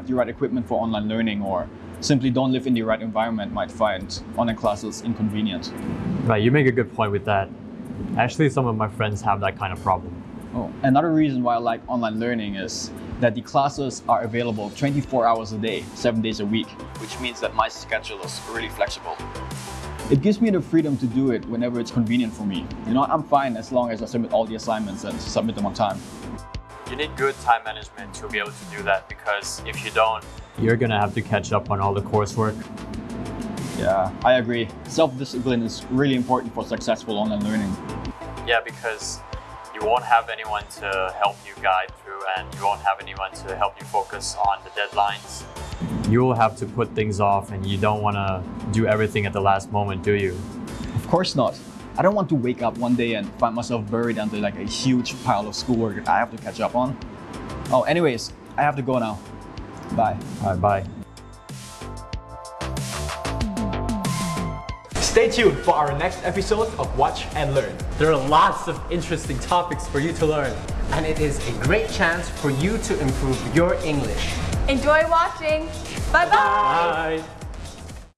have the right equipment for online learning or simply don't live in the right environment might find online classes inconvenient. Right, you make a good point with that. Actually, some of my friends have that kind of problem. Oh, another reason why I like online learning is that the classes are available 24 hours a day, 7 days a week, which means that my schedule is really flexible. It gives me the freedom to do it whenever it's convenient for me. You know, I'm fine as long as I submit all the assignments and submit them on time. You need good time management to be able to do that, because if you don't, you're gonna have to catch up on all the coursework. Yeah, I agree. Self-discipline is really important for successful online learning. Yeah, because you won't have anyone to help you guide through, and you won't have anyone to help you focus on the deadlines. You will have to put things off, and you don't want to do everything at the last moment, do you? Of course not. I don't want to wake up one day and find myself buried under like a huge pile of schoolwork that I have to catch up on. Oh, anyways, I have to go now. Bye. All right, bye. Stay tuned for our next episode of Watch and Learn. There are lots of interesting topics for you to learn, and it is a great chance for you to improve your English. Enjoy watching. Bye-bye. Bye.